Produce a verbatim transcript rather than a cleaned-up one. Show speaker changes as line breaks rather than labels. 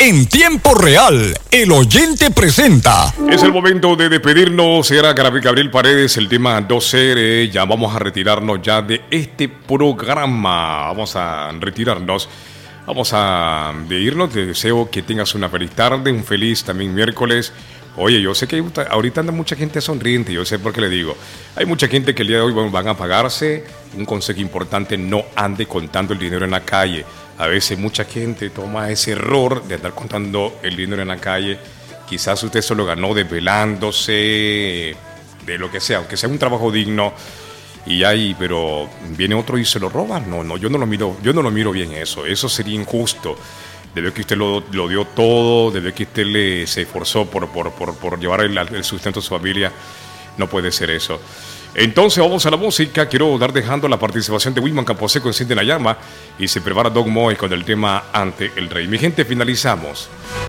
En tiempo real, el oyente presenta.
Es el momento de despedirnos. Era Gabriel Paredes, el tema doce. Eh, ya vamos a retirarnos ya de este programa. Vamos a retirarnos. Vamos a de irnos. Te deseo que tengas una feliz tarde, un feliz también miércoles. Oye, yo sé que ahorita anda mucha gente sonriente, yo sé por qué le digo. Hay mucha gente que el día de hoy van a pagarse. Un consejo importante, no ande contando el dinero en la calle. A veces mucha gente toma ese error de andar contando el dinero en la calle. Quizás usted solo ganó desvelándose, de lo que sea, aunque sea un trabajo digno. Y ahí, pero viene otro y se lo roba. No, no, yo no lo miro, yo no lo miro bien eso. Eso sería injusto. Debe que usted lo, lo dio todo, debe que usted le, se esforzó por, por, por, por llevar el, el sustento a su familia. No puede ser eso. Entonces vamos a la música. Quiero dar dejando la participación de Wilman Camposeco en Siente la Llama y se prepara Doc Moe con el tema Ante el Rey. Mi gente, finalizamos.